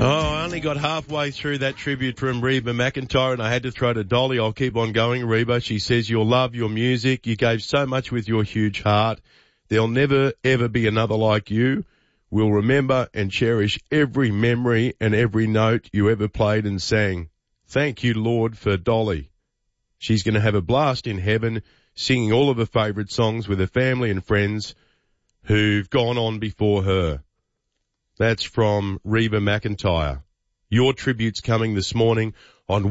Oh, I only got halfway through that tribute from Reba McEntire and I had to throw to Dolly. I'll keep on going, Reba. She says, you'll love your music. You gave so much with your huge heart. There'll never, ever be another like you. We'll remember and cherish every memory and every note you ever played and sang. Thank you, Lord, for Dolly. She's going to have a blast in heaven singing all of her favourite songs with her family and friends who've gone on before her. That's from Reba McEntire. Your tribute's coming this morning on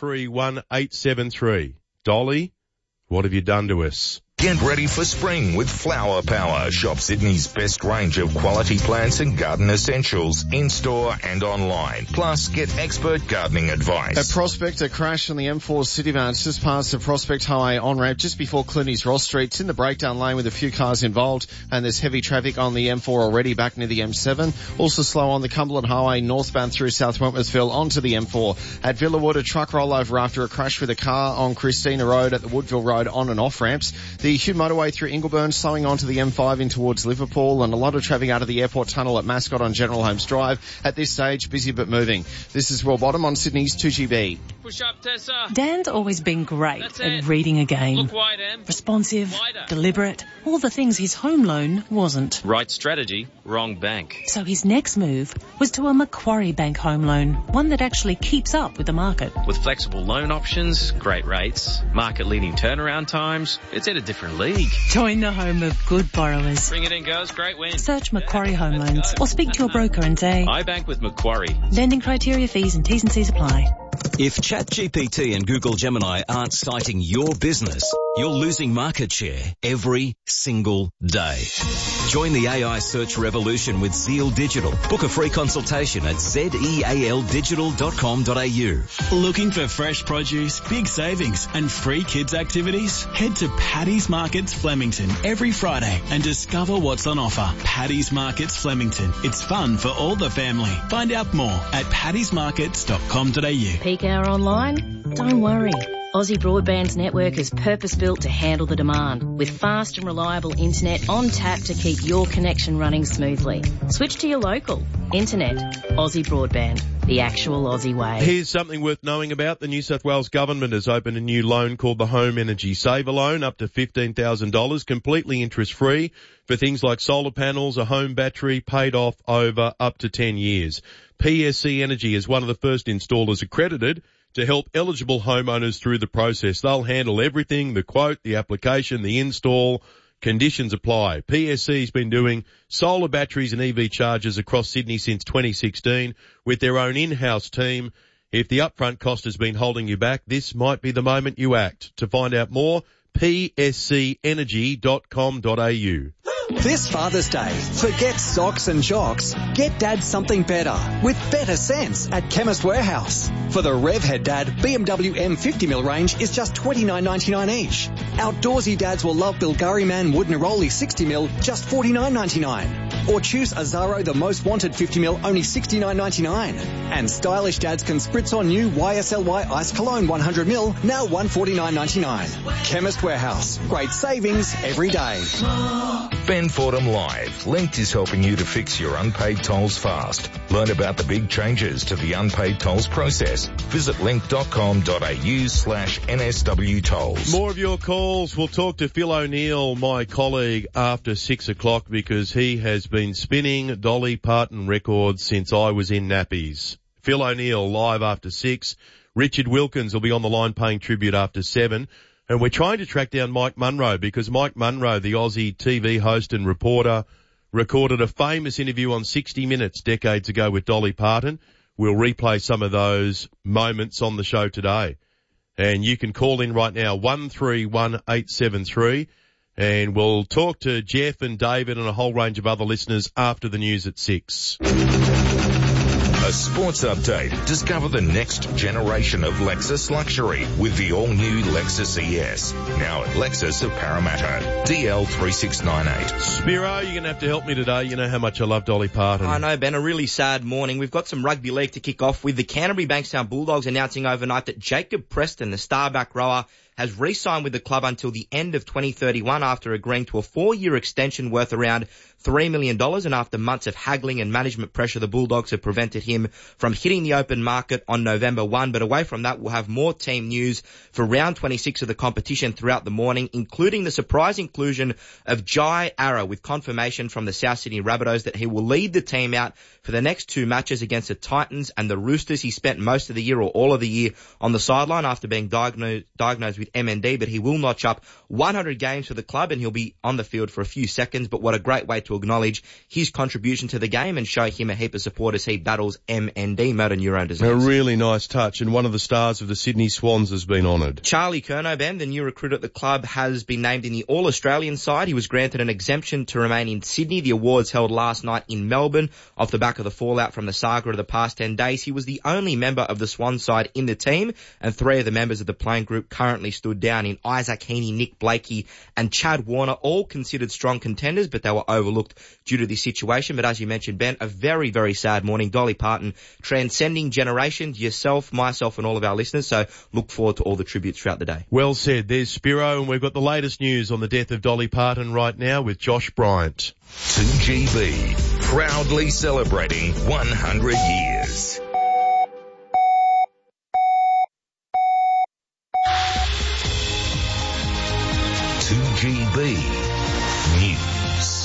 131873. Dolly, what have you done to us? Get ready for spring with Flower Power. Shop Sydney's best range of quality plants and garden essentials in-store and online. Plus, get expert gardening advice. At Prospect, a crash on the M4 Citybound. It's just past the Prospect Highway on-ramp just before Clooney's Ross Street. It's in the breakdown lane with a few cars involved, and there's heavy traffic on the M4 already back near the M7. Also slow on the Cumberland Highway northbound through South Wentworthville onto the M4. At Villawood, a truck rollover after a crash with a car on Christina Road at the Woodville Road on and off ramps. The Hugh motorway through Ingleburn, slowing onto the M5 in towards Liverpool, and a lot of traffic out of the airport tunnel at Mascot on General Holmes Drive. At this stage, busy but moving. This is Will Bottom on Sydney's 2GB. Push up, Tessa. Dan's always been great at reading a game. Look wide, Em. Responsive, Wider. deliberate, all the things his home loan wasn't. Right strategy, wrong bank. So his next move was to a Macquarie Bank home loan, one that actually keeps up with the market. With flexible loan options, great rates, market-leading turnaround times, it's at a different league. Join the home of good borrowers. Bring it in, girls. Great win. Search Macquarie Home Loans or speak to your broker and say, I bank with Macquarie. lending criteria, fees and T's and C's apply. If ChatGPT and Google Gemini aren't citing your business, you're losing market share every single day. Join the AI search revolution with Zeal Digital. Book a free consultation at zealdigital.com.au. Looking for fresh produce, big savings and free kids activities? Head to Paddy's Markets Flemington every Friday and discover what's on offer. Paddy's Markets Flemington. It's fun for all the family. Find out more at paddysmarkets.com.au. Peak hour online? Don't worry. Aussie Broadband's network is purpose-built to handle the demand, with fast and reliable internet on tap to keep your connection running smoothly. Switch to your local. Internet. Aussie Broadband. The actual Aussie way. Here's something worth knowing about. The New South Wales government has opened a new loan called the Home Energy Saver Loan, up to $15,000, completely interest-free for things like solar panels, a home battery, paid off over up to 10 years. PSC Energy is one of the first installers accredited to help eligible homeowners through the process. They'll handle everything, the quote, the application, the install, conditions apply. PSC's been doing solar batteries and EV chargers across Sydney since 2016 with their own in-house team. If the upfront cost has been holding you back, this might be the moment you act. To find out more, pscenergy.com.au. This Father's Day, forget socks and jocks. Get Dad something better with better sense at Chemist Warehouse. For the Revhead Dad, BMW M50mm range is just $29.99 each. Outdoorsy dads will love Bilgari Man Wood Neroli 60mm, just $49.99. Or choose Azaro the Most Wanted 50mm, only $69.99. And stylish dads can spritz on new YSLY Ice Cologne 100ml, now $149.99. Chemist Warehouse, great savings every day. Ben Fordham Live. Linked is helping you to fix your unpaid tolls fast. Learn about the big changes to the unpaid tolls process. Visit link.com.au/NSW tolls. More of your calls. We'll talk to Phil O'Neill, my colleague, after 6 o'clock because he has been spinning Dolly Parton records since I was in nappies. Phil O'Neill live after 6. Richard Wilkins will be on the line paying tribute after 7. And we're trying to track down Mike Munro because Mike Munro, the Aussie TV host and reporter, recorded a famous interview on 60 Minutes decades ago with Dolly Parton. We'll replay some of those moments on the show today. And you can call in right now, 131873, and we'll talk to Jeff and David and a whole range of other listeners after the news at 6. A sports update. Discover the next generation of Lexus luxury with the all-new Lexus ES. Now at Lexus of Parramatta. DL3698. Spiro, you're going to have to help me today. You know how much I love Dolly Parton. I know, Ben. A really sad morning. We've got some rugby league to kick off with the Canterbury Bankstown Bulldogs announcing overnight that Jacob Preston, the star back rower, has re-signed with the club until the end of 2031 after agreeing to a 4-year extension worth around $3 million, and after months of haggling and management pressure, the Bulldogs have prevented him from hitting the open market on November 1. But away from that, we'll have more team news for round 26 of the competition throughout the morning, including the surprise inclusion of Jai Arrow, with confirmation from the South Sydney Rabbitohs that he will lead the team out for the next 2 matches against the Titans and the Roosters. He spent most of the year, or all of the year, on the sideline after being diagnosed with MND, but he will notch up 100 games for the club and he'll be on the field for a few seconds. But what a great way to acknowledge his contribution to the game and show him a heap of support as he battles MND, motor neurone disease. A really nice touch, and one of the stars of the Sydney Swans has been honoured. Charlie Curnow, Ben, the new recruit at the club, has been named in the All-Australian side. He was granted an exemption to remain in Sydney. The awards held last night in Melbourne off the back of the fallout from the saga of the past 10 days. He was the only member of the Swan side in the team, and 3 of the members of the playing group currently stood down in Isaac Heaney, Nick Blakey and Chad Warner, all considered strong contenders, but they were overlooked due to this situation. But as you mentioned, Ben, a very, very sad morning. Dolly Parton transcending generations, yourself, myself and all of our listeners. So look forward to all the tributes throughout the day. Well said. There's Spiro, and we've got the latest news on the death of Dolly Parton right now with Josh Bryant. 2GB, proudly celebrating 100 years. News.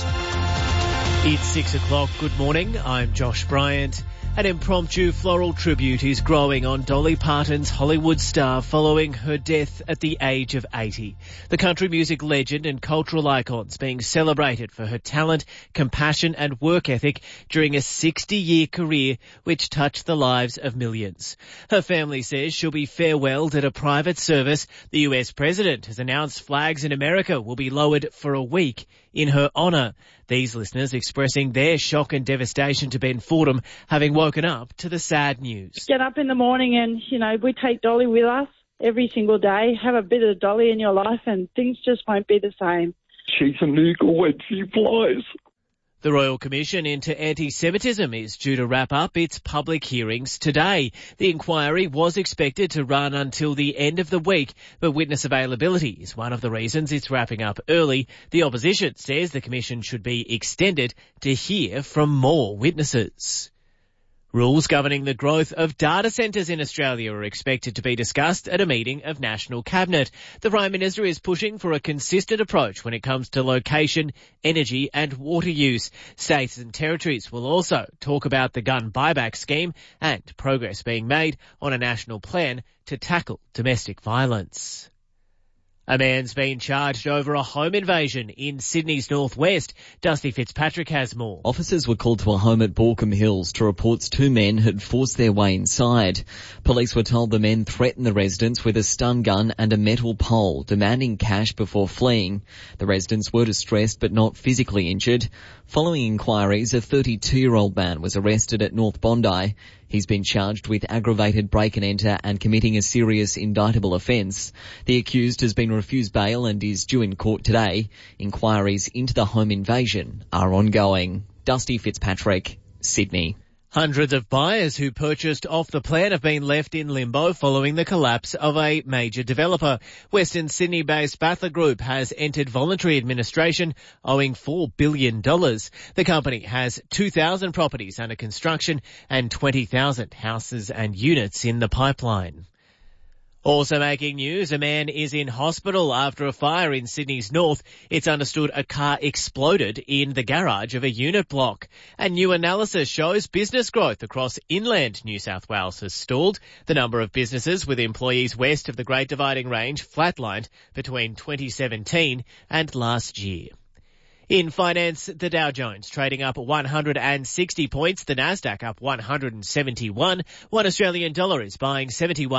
It's 6 o'clock. Good morning. I'm Josh Bryant. An impromptu floral tribute is growing on Dolly Parton's Hollywood star following her death at the age of 80. The country music legend and cultural icon's being celebrated for her talent, compassion and work ethic during a 60-year career which touched the lives of millions. Her family says she'll be farewelled at a private service. The US president has announced flags in America will be lowered for a week in her honour. These listeners expressing their shock and devastation to Ben Fordham, having woken up to the sad news. Get up in the morning and, we take Dolly with us every single day. Have a bit of Dolly in your life and things just won't be the same. She's an eagle when she flies. The Royal Commission into Anti-Semitism is due to wrap up its public hearings today. The inquiry was expected to run until the end of the week, but witness availability is one of the reasons it's wrapping up early. The opposition says the Commission should be extended to hear from more witnesses. Rules governing the growth of data centres in Australia are expected to be discussed at a meeting of National Cabinet. The Prime Minister is pushing for a consistent approach when it comes to location, energy and water use. States and territories will also talk about the gun buyback scheme and progress being made on a national plan to tackle domestic violence. A man's been charged over a home invasion in Sydney's northwest. Dusty Fitzpatrick has more. Officers were called to a home at Baulkham Hills to report 2 men had forced their way inside. Police were told the men threatened the residents with a stun gun and a metal pole, demanding cash before fleeing. The residents were distressed but not physically injured. Following inquiries, a 32-year-old man was arrested at North Bondi. He's been charged with aggravated break-and-enter and committing a serious indictable offence. The accused has been refused bail and is due in court today. Inquiries into the home invasion are ongoing. Dusty Fitzpatrick, Sydney. Hundreds of buyers who purchased off the plan have been left in limbo following the collapse of a major developer. Western Sydney-based Battler Group has entered voluntary administration, owing $4 billion. The company has 2,000 properties under construction and 20,000 houses and units in the pipeline. Also making news, a man is in hospital after a fire in Sydney's north. It's understood a car exploded in the garage of a unit block. A new analysis shows business growth across inland New South Wales has stalled. The number of businesses with employees west of the Great Dividing Range flatlined between 2017 and last year. In finance, the Dow Jones trading up 160 points, the Nasdaq up 171. $1 Australian is buying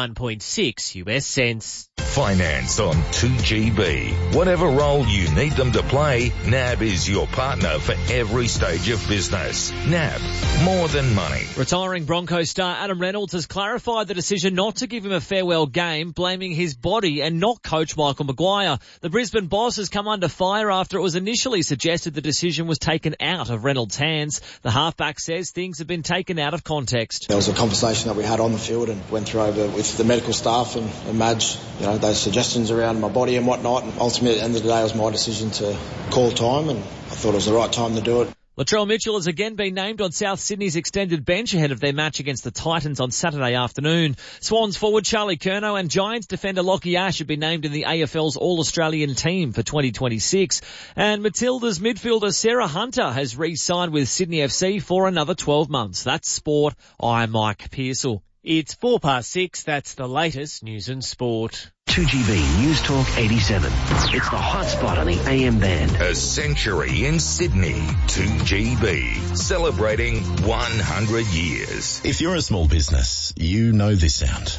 71.6 US cents. Finance on 2GB. Whatever role you need them to play, NAB is your partner for every stage of business. NAB, more than money. Retiring Broncos star Adam Reynolds has clarified the decision not to give him a farewell game, blaming his body and not coach Michael Maguire. The Brisbane boss has come under fire after it was initially suggested suggested the decision was taken out of Reynolds' hands. The halfback says things have been taken out of context. There was a conversation that we had on the field and went through over with the medical staff and Madge, those suggestions around my body and whatnot. And ultimately, at the end of the day, it was my decision to call time, and I thought it was the right time to do it. Latrell Mitchell has again been named on South Sydney's extended bench ahead of their match against the Titans on Saturday afternoon. Swans forward Charlie Curnow and Giants defender Lockie Ash have been named in the AFL's All-Australian team for 2026. And Matilda's midfielder Sarah Hunter has re-signed with Sydney FC for another 12 months. That's sport. I'm Mike Pearsall. It's 6:04. That's the latest news and sport. 2GB News Talk 87. It's the hot spot on the AM band. A century in Sydney. 2GB. Celebrating 100 years. If you're a small business, you know this sound.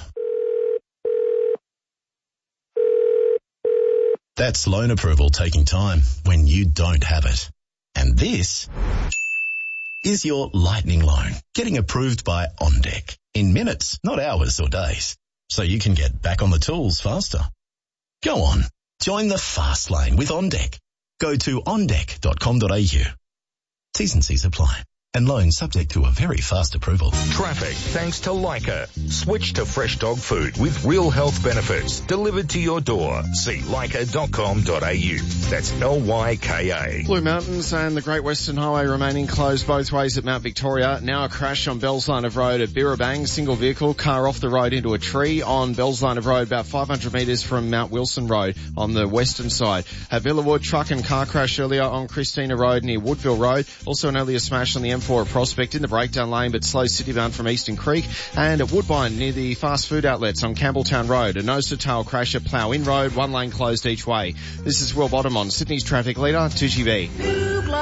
That's loan approval taking time when you don't have it. And this is your lightning loan getting approved by OnDeck in minutes, not hours or days. So you can get back on the tools faster. Go on, join the fast lane with OnDeck. Go to ondeck.com.au. T's and C's apply. And loan subject to a very fast approval. Traffic thanks to Leica. Switch to fresh dog food with real health benefits delivered to your door. See leica.com.au. That's Lyka. Blue Mountains and the Great Western Highway remaining closed both ways at Mount Victoria. Now a crash on Bells Line of Road at Birrabang. Single vehicle, car off the road into a tree on Bells Line of Road about 500 metres from Mount Wilson Road on the western side. At Villawood, truck and car crash earlier on Christina Road near Woodville Road. Also an earlier smash on the M4 at Prospect in the breakdown lane but slow citybound from Eastern Creek. And at Woodbine near the fast food outlets on Campbelltown Road. A nose-to-tail crash at Plough Inn Road, one lane closed each way. This is Will Bottom on Sydney's traffic leader, 2GB.